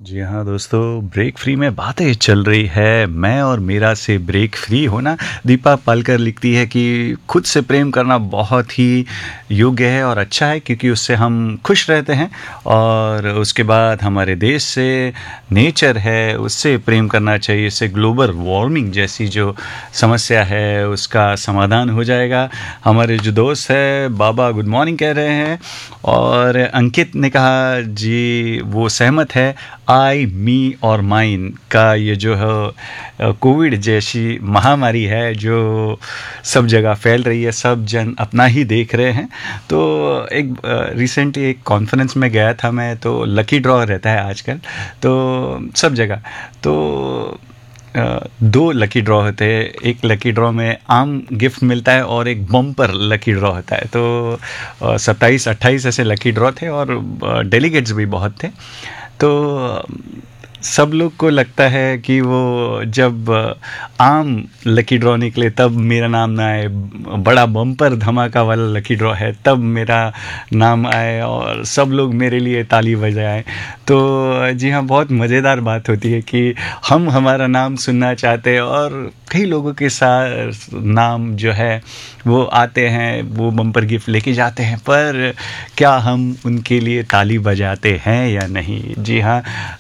जी हाँ दोस्तों, break free में बातें चल रही है। मैं और मेरा से ब्रेक फ्री होना। दीपा पालकर लिखती है कि खुद से प्रेम करना बहुत ही योग्य है और अच्छा है, क्योंकि उससे हम खुश रहते हैं। और उसके बाद हमारे देश से नेचर है, उससे प्रेम करना चाहिए। इससे ग्लोबल वार्मिंग जैसी जो समस्या है उसका समाधान हो जाएगा। हमारे जो दोस्त है बाबा गुड मॉर्निंग कह रहे हैं। और अंकित ने कहा जी वो सहमत है। आई मी और माइन का ये जो है कोविड जैसी महामारी है जो सब जगह फैल रही है, सब जन अपना ही देख रहे हैं। तो एक रिसेंटली एक कॉन्फ्रेंस में गया था मैं, तो लकी ड्रॉ रहता है आजकल तो सब जगह। तो दो लकी ड्रॉ होते हैं। एक लकी ड्रॉ में आम गिफ्ट मिलता है और एक बम्पर लकी ड्रॉ होता है। तो 27-28 ऐसे लकी ड्रॉ थे और डेलीगेट्स भी बहुत थे। तो सब लोग को लगता है कि वो जब आम लकी ड्रॉ निकले तब मेरा नाम ना आए, बड़ा बम्पर धमाका वाला लकी ड्रॉ है तब मेरा नाम आए और सब लोग मेरे लिए ताली बजाएं। तो जी हाँ, बहुत मज़ेदार बात होती है कि हम हमारा नाम सुनना चाहते हैं और कई लोगों के साथ नाम जो है वो आते हैं, वो बम्पर गिफ्ट लेके जाते हैं, पर क्या हम उनके लिए ताली बजाते हैं या नहीं? जी हाँ,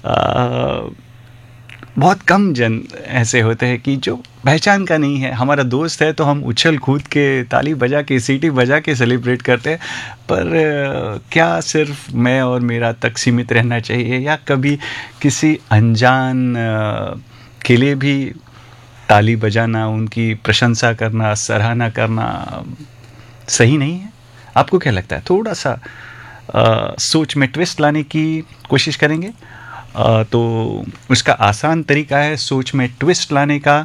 बहुत कम जन ऐसे होते हैं कि जो पहचान का नहीं है। हमारा दोस्त है तो हम उछल कूद के ताली बजा के सीटी बजा के सेलिब्रेट करते हैं, पर क्या सिर्फ मैं और मेरा तक सीमित रहना चाहिए, या कभी किसी अनजान के लिए भी ताली बजाना, उनकी प्रशंसा करना, सराहना करना सही नहीं है? आपको क्या लगता है? थोड़ा सा सोच में ट्विस्ट लाने की कोशिश करेंगे। तो उसका आसान तरीका है सोच में ट्विस्ट लाने का,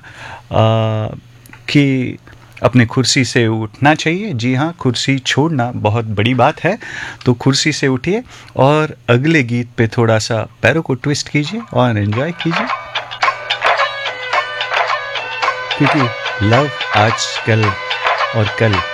कि अपने कुर्सी से उठना चाहिए। जी हाँ, कुर्सी छोड़ना बहुत बड़ी बात है। तो कुर्सी से उठिए और अगले गीत पे थोड़ा सा पैरों को ट्विस्ट कीजिए और एंजॉय कीजिए, क्योंकि लव आज कल और कल